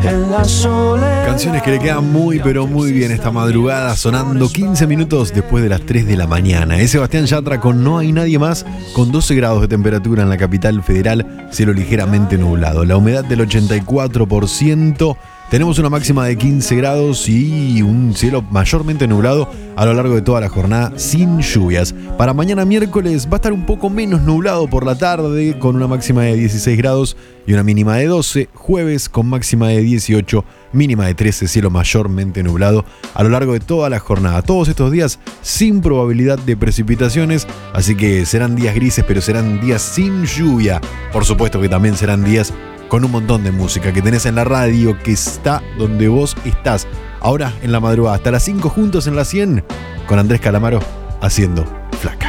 Canciones que le quedan muy pero muy bien esta madrugada, sonando 15 minutos después de las 3 de la mañana. Es Sebastián Yatra con No hay nadie más, con 12 grados de temperatura en la capital federal, cielo ligeramente nublado, la humedad del 84%. Tenemos una máxima de 15 grados y un cielo mayormente nublado a lo largo de toda la jornada sin lluvias. Para mañana miércoles va a estar un poco menos nublado por la tarde con una máxima de 16 grados y una mínima de 12. Jueves con máxima de 18, mínima de 13, cielo mayormente nublado a lo largo de toda la jornada. Todos estos días sin probabilidad de precipitaciones, así que serán días grises, pero serán días sin lluvia. Por supuesto que también serán días con un montón de música que tenés en la radio, que está donde vos estás. Ahora en la madrugada, hasta las 5 juntos en la 100, con Andrés Calamaro haciendo Flaca.